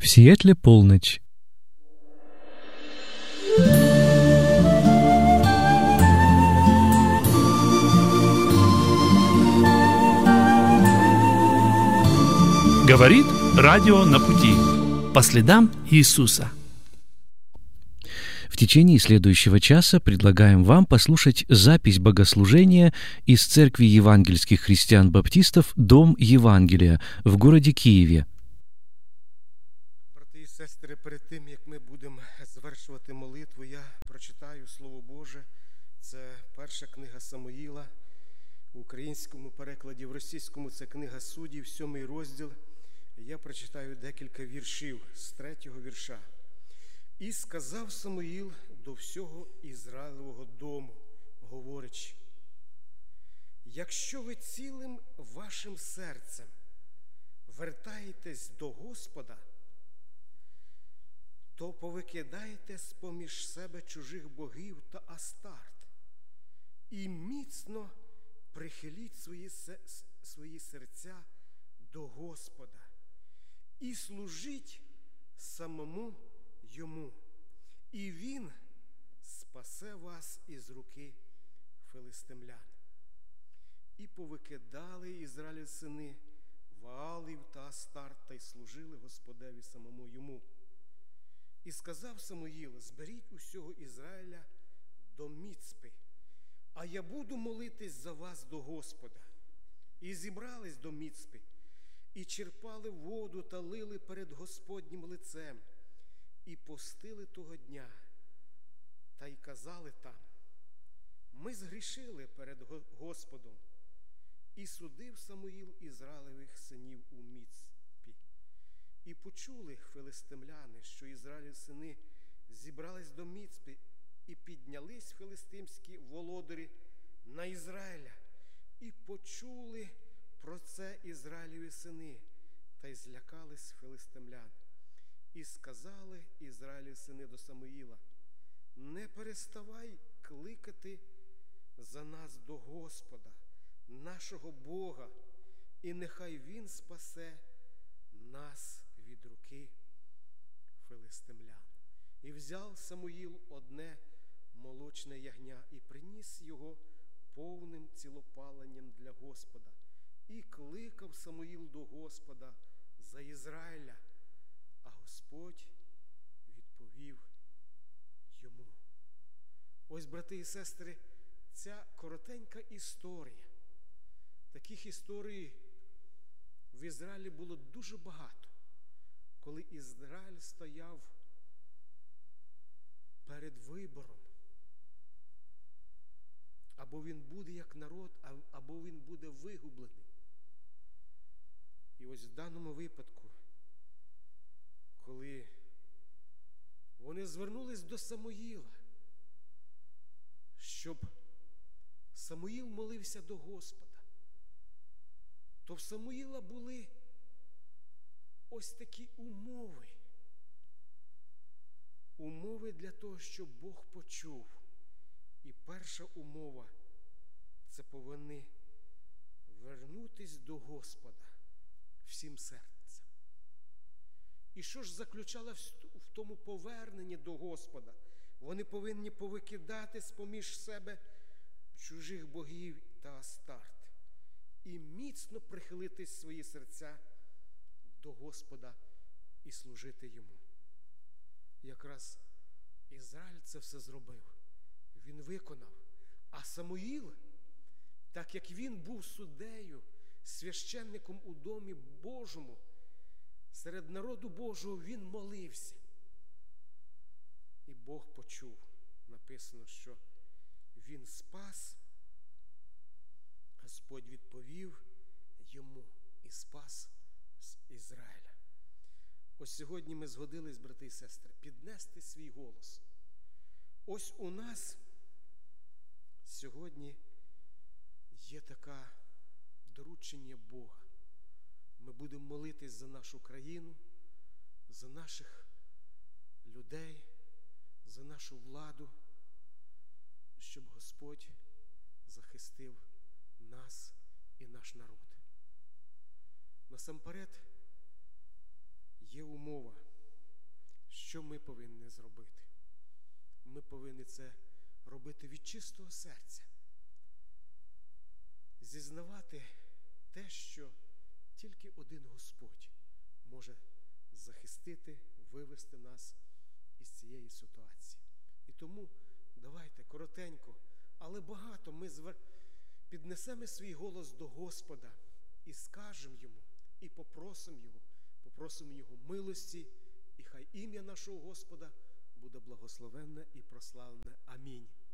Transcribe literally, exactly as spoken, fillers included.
В Сиэтле полночь. Говорит радио на пути. По следам Иисуса. В течение следующего часа предлагаем вам послушать запись богослужения из Церкви евангельских християн-баптистов «Дом Євангелія» в городі Києві. Брати і сестри, перед тим, як ми будемо звершувати молитву, я прочитаю Слово Боже. Це перша книга Самуїла, в українському перекладі, в російському це книга Суддів, сьомий розділ. Я прочитаю декілька віршів з третього вірша. «І сказав Самуїл до всього Ізраїлевого дому, говорячи: якщо ви цілим вашим серцем вертаєтесь до Господа, то повикидайте з-поміж себе чужих богів та Астарт, і міцно прихиліть свої, свої серця до Господа, і служіть самому Йому, і Він спасе вас із руки филистимлян. І повикидали Ізраїль сини Ваалів та Астарт, та й служили Господеві самому Йому. І сказав Самуїл: зберіть усього Ізраїля до Міцпи, а я буду молитись за вас до Господа. І зібрались до Міцпи, і черпали воду та лили перед Господнім лицем, і постили того дня, та й казали там: ми згрішили перед Господом. І судив Самуїл Ізраїлевих синів у Міцпі. І почули филистимляни, що Ізраїлеві сини зібрались до Міцпи, і піднялись филистимські володарі на Ізраїля. І почули про це Ізраїлеві сини, та й злякались филистимлян. І сказали Ізраїлеві сини до Самуїла: не переставай кликати за нас до Господа, нашого Бога, і нехай Він спасе нас від руки филистимлян. І взяв Самуїл одне молочне ягня і приніс його повним цілопаленням для Господа. І кликав Самуїл до Господа за Ізраїля, а Господь відповів йому. Ось, брати і сестри, ця коротенька історія. Таких історій в Ізраїлі було дуже багато, коли Ізраїль стояв перед вибором. Або він буде як народ, або він буде вигублений. І ось в даному випадку, коли вони звернулись до Самуїла, щоб Самуїл молився до Господа, то в Самуїла були ось такі умови. Умови для того, щоб Бог почув. І перша умова – це повинні вернутись до Господа всім серцем. І що ж заключало в тому поверненні до Господа? Вони повинні повикидати з-поміж себе чужих богів та Астарт і міцно прихилити свої серця до Господа і служити Йому. Якраз Ізраїль це все зробив. Він виконав. А Самуїл, так як він був суддею, священником у домі Божому, серед народу Божого він молився. І Бог почув. Написано, що він спас, Господь відповів йому і спас з Ізраїля. Ось сьогодні ми згодились, брати і сестри, піднести свій голос. Ось у нас сьогодні є таке доручення Бога. Ми будемо молитись за нашу країну, за наших людей, за нашу владу, щоб Господь захистив нас і наш народ. Насамперед є умова. повинні зробити? Ми повинні це робити від чистого серця. Зізнавати те, що тільки один Господь може захистити, вивести нас із цієї ситуації. І тому давайте коротенько, але багато ми звер... піднесемо свій голос до Господа і скажемо Йому, і попросимо Його, попросимо Його милості, і хай ім'я нашого Господа буде благословенне і прославлене. Амінь.